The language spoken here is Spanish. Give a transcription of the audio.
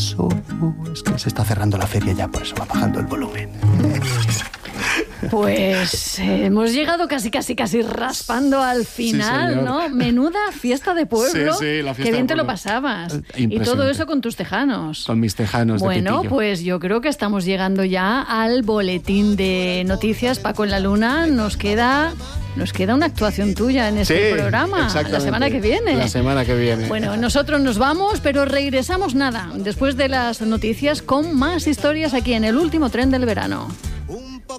Paso. Es que se está cerrando la feria ya, por eso va bajando el volumen. Pues hemos llegado casi raspando al final, Sí, ¿no? Menuda fiesta de pueblo. Sí, la fiesta Qué bien de te lo pueblo. pasabas. Y Impresionante. todo eso con tus tejanos. Con mis tejanos de Bueno, pitillo. pues yo creo que estamos llegando ya al boletín de noticias. Paco en la Luna, nos queda una actuación tuya en este programa. Exactamente. La semana que viene. La semana que viene. Bueno, nosotros nos vamos, pero regresamos después de las noticias con más historias aquí en El Último Tren del Verano.